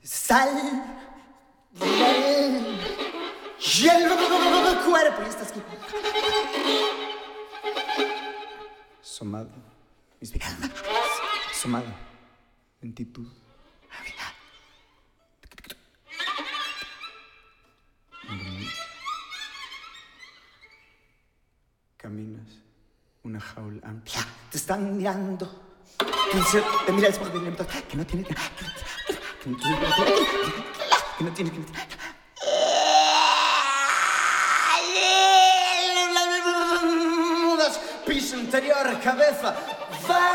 Sal del cuerpo y estás aquí. Somado, somado, lentitud. Caminas, una jaula amplia, te están mirando. Te mira el espejo de lento, que no tiene. Que no tiene. Piso interior, cabeza.